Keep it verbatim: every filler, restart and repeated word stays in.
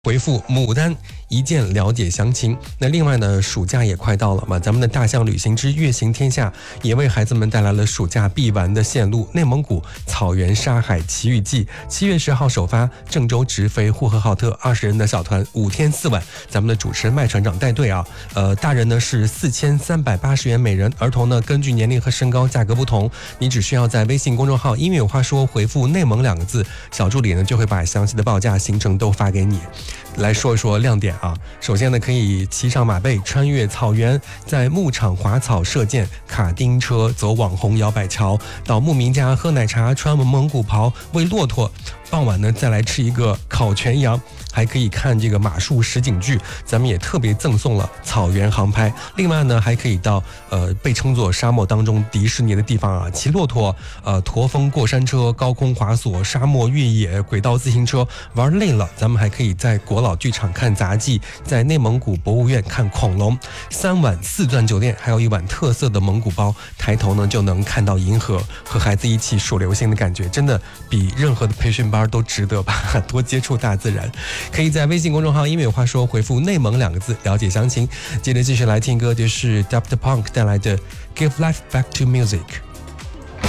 回复牡丹一键了解详情。那另外呢，暑假也快到了嘛，咱们的大象旅行之月行天下也为孩子们带来了暑假必玩的线路——内蒙古草原沙海奇遇记。七月十号首发，郑州直飞呼和浩特，二十人的小团，五天四晚。咱们的主持人麦船长带队啊，呃，大人呢是四千三百八十元每人，儿童呢根据年龄和身高价格不同。你只需要在微信公众号“音乐有话说”回复“内蒙”两个字，小助理呢就会把详细的报价、行程都发给你。来说一说亮点啊，首先呢，可以骑上马背穿越草原，在牧场滑草射箭，卡丁车走网红摇摆桥，到牧民家喝奶茶，穿蒙古袍喂骆驼。傍晚呢，再来吃一个烤全羊，还可以看这个马术实景剧，咱们也特别赠送了草原航拍。另外呢，还可以到呃被称作沙漠当中迪士尼的地方啊，骑骆驼、呃驼峰过山车、高空滑索、沙漠越野、轨道自行车。玩累了，咱们还可以在国老剧场看杂技，在内蒙古博物院看恐龙。三晚四钻酒店，还有一碗特色的蒙古包，抬头呢就能看到银河，和孩子一起数流星的感觉，真的比任何的培训班都值得吧。多接触大自然。可以在微信公众号“音乐有话说”回复“内蒙”两个字了解详情。接着继续来听歌，就是 Daft Punk 带来的《Give Life Back to Music》。